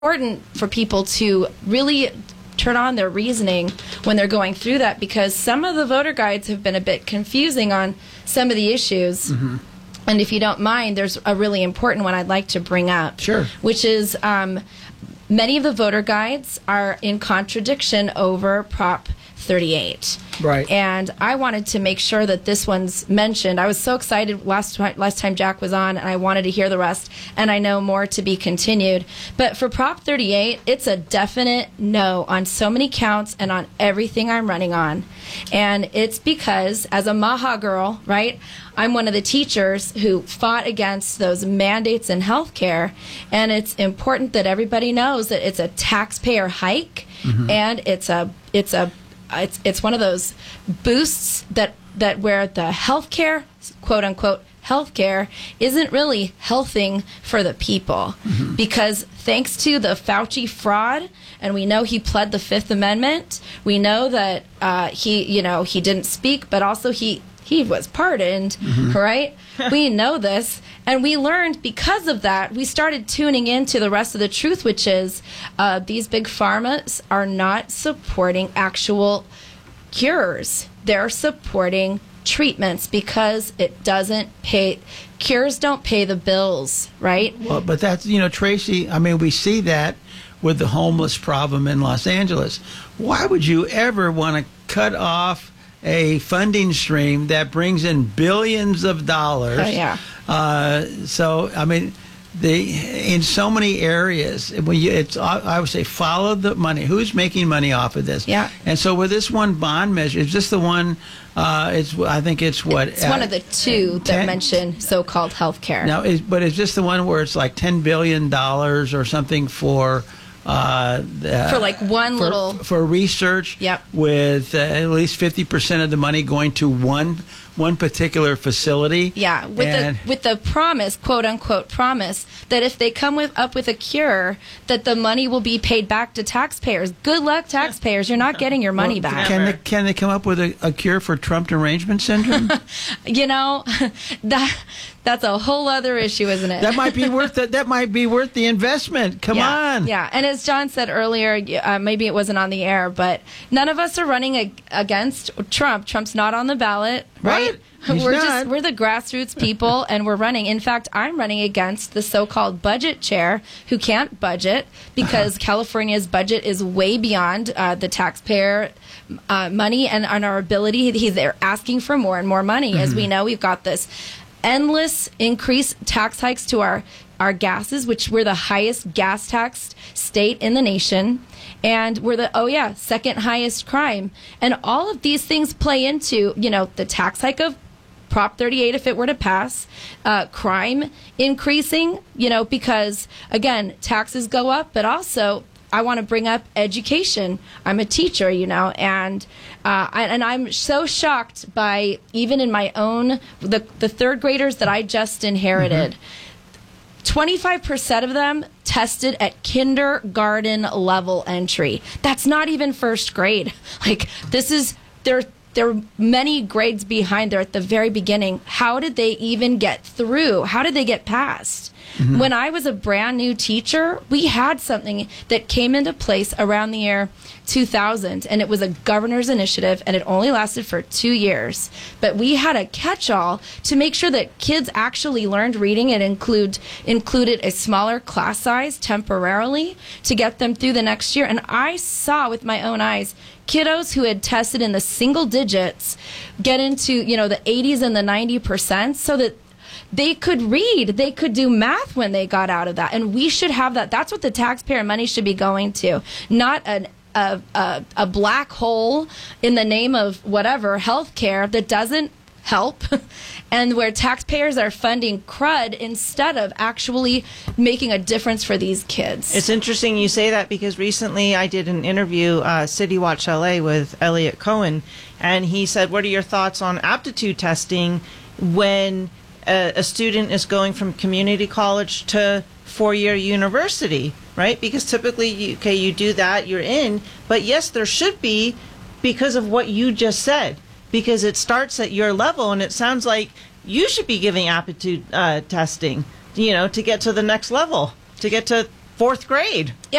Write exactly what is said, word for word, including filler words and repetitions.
important for people to really turn on their reasoning when they're going through that, because some of the voter guides have been a bit confusing on some of the issues. Mm-hmm. And if you don't mind, there's a really important one I'd like to bring up. Sure. Which is um, many of the voter guides are in contradiction over Prop thirty-eight. Right. And I wanted to make sure that this one's mentioned. I was so excited last time, last time Jack was on, and I wanted to hear the rest, and I know more to be continued. But for Prop thirty-eight, it's a definite no on so many counts and on everything I'm running on. And it's because, as a Maha girl, right, I'm one of the teachers who fought against those mandates in healthcare, and it's important that everybody knows that it's a taxpayer hike, mm-hmm. and it's a it's a It's it's one of those boosts that, that where the healthcare, quote unquote, healthcare isn't really healthing for the people. Mm-hmm. Because thanks to the Fauci fraud, and we know he pled the Fifth Amendment, we know that uh, he, you know, he didn't speak, but also he, he was pardoned, mm-hmm. right? We know this. And we learned because of that, we started tuning into the rest of the truth, which is uh, these big pharmas are not supporting actual cures. They're supporting treatments because it doesn't pay. Cures don't pay the bills, right? Well, but that's, you know, Tracy, I mean, we see that with the homeless problem in Los Angeles. Why would you ever want to cut off a funding stream that brings in billions of dollars? Oh, yeah. Uh, so, I mean, the in so many areas, when you, it's I would say follow the money. Who's making money off of this? Yeah. And so with this one bond measure, is this the one? Uh, it's I think it's what it's uh, one of the two that ten, mention so-called health care. Now, is, but is this the one where it's like ten billion dollars or something for? Uh, uh, for like one for, little for research, yep. with uh, at least fifty percent of the money going to one one particular facility. Yeah, with and the with the promise, quote unquote promise, that if they come with up with a cure, that the money will be paid back to taxpayers. Good luck, taxpayers! You're not getting your money well, back. Can they, can they come up with a, a cure for Trump derangement syndrome? You know, that that's a whole other issue, isn't it? That might be worth the, that might be worth the investment. Come yeah, on. Yeah, and as John said earlier, uh, maybe it wasn't on the air, but none of us are running ag- against Trump. Trump's not on the ballot, right? Right. He's we're not. just we're the grassroots people, and we're running. In fact, I'm running against the so-called budget chair who can't budget because uh-huh. California's budget is way beyond uh, the taxpayer uh, money and, and our ability. He's they're asking for more and more money. Mm-hmm. As we know, we've got this endless increased tax hikes to our our gases, which we're the highest gas taxed state in the nation. And we're the, oh yeah, second highest crime. And all of these things play into, you know, the tax hike of Prop thirty-eight, if it were to pass, uh, crime increasing, you know, because, again, taxes go up, but also I want to bring up education. I'm a teacher, you know, and uh, I, and I'm so shocked by, even in my own, the, the third graders that I just inherited, mm-hmm. twenty-five percent of them tested at kindergarten level entry. That's not even first grade. Like, this is, they're, they're many grades behind. They're at the very beginning. How did they even get through? How did they get past? Mm-hmm. When I was a brand new teacher, we had something that came into place around the year two thousand, and it was a governor's initiative, and it only lasted for two years. But we had a catch-all to make sure that kids actually learned reading. It include, included a smaller class size temporarily to get them through the next year. And I saw with my own eyes kiddos who had tested in the single digits get into, you know, the eighties and the ninety percent so that they could read, they could do math when they got out of that. And we should have that. That's what the taxpayer money should be going to, not an a, a, a black hole in the name of whatever, healthcare that doesn't help, and where taxpayers are funding crud instead of actually making a difference for these kids. It's interesting you say that, because recently I did an interview, uh, City Watch L A, with Elliot Cohen, and he said, what are your thoughts on aptitude testing when a, a student is going from community college to four-year university, right? Because typically, you, okay, you do that, you're in, but yes, there should be, because of what you just said, because it starts at your level, and it sounds like you should be giving aptitude uh, testing, you know, to get to the next level, to get to fourth grade.